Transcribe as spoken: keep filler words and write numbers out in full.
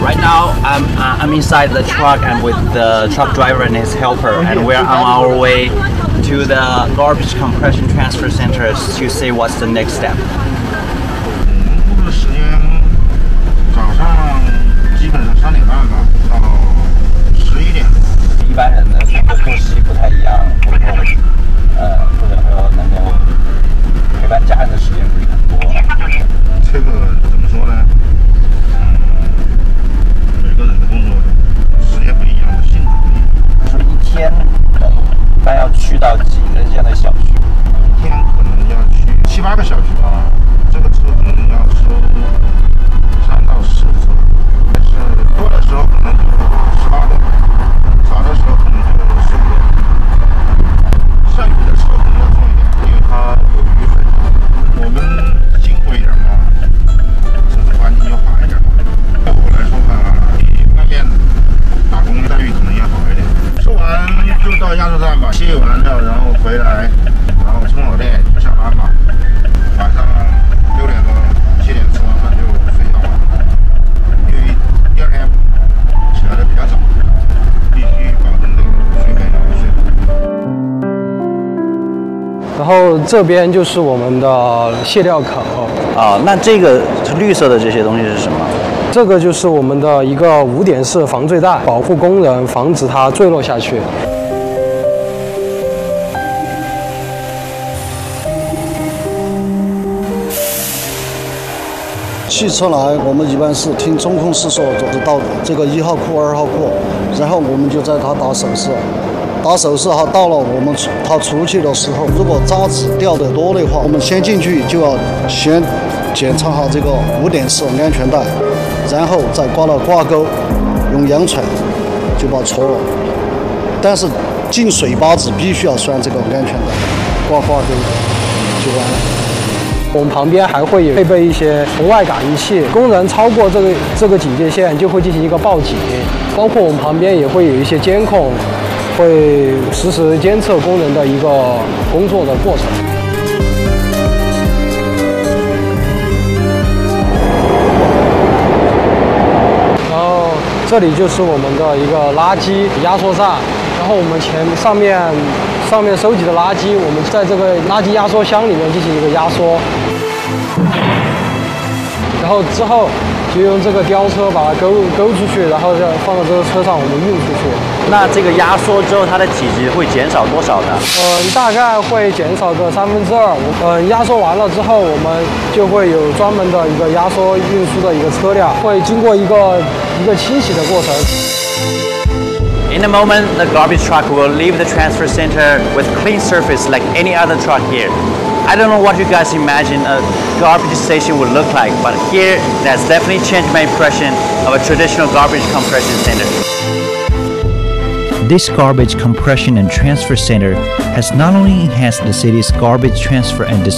Right now, I'm uh, I'm inside the truck and with the truck driver and his helper, and we're on our way to the garbage compression transfer center to see what's the next step. 工作时间早上基本上三点半吧，到十一点。 一般人的作息不太一样，或者说呃，或者说能够陪伴家人的时间不是很多。 这个怎么说呢？嗯，每个人的工作时间不一样，性质不一样。 就是一天可能一般要去到几个这样的小区？ 一天可能要去七八个小区啊，这个车可能要收三到四车，但是多的时候可能就十八个，少的时候可能就十五个。下雨的时候可能要重一点，因为它有雨水。我们辛苦一点嘛，生活环境就好一点。对我来说吧，比外面打工待遇可能也好一点。收完就到压缩站吧，卸完了然后回来，然后充好电就下班吧。晚上六点多七点吃完饭就睡觉了，因为第二天起来的比较早，必须保证这个睡眠要睡好。 然后这边就是我们的卸料口啊，那这个绿色的这些东西是什么？ 这个就是我们的一个五点式防坠带，保护工人，防止它坠落下去。 汽车来，我们一般是听中控室说就是到这个一号库、二号库，然后我们就在它打手势。打手势哈，到了我们它出去的时候，如果渣子掉得多的话，我们先进去就要先检查好这个五点式安全带，然后再挂了挂钩，用羊铲就把戳了。但是进水坝子必须要拴这个安全带，挂挂钩就完了。 我们旁边还会有配备一些红外感应器，工人超过这个这个警戒线就会进行一个报警，包括我们旁边也会有一些监控。会实时监测工人的一个工作的过程。然后这里就是我们的一个垃圾压缩站，然后我们前上面上面收集的垃圾，我们在这个垃圾压缩箱里面进行一个压缩，然后之后就用这个吊车把它勾勾出去，然后再放到这个车上，我们运出去。 那这个压缩之后，它的体积会减少多少呢？ 嗯，大概会减少个三分之二。嗯，压缩完了之后，我们就会有专门的一个压缩运输的一个车辆，会经过一个一个清洗的过程。 In a moment, the garbage truck will leave the transfer center with clean surface like any other truck here. I don't know what you guys imagine a garbage station would look like, but here, that's definitely changed my impression of a traditional garbage compression center. This garbage compression and transfer center has not only enhanced the city's garbage transfer and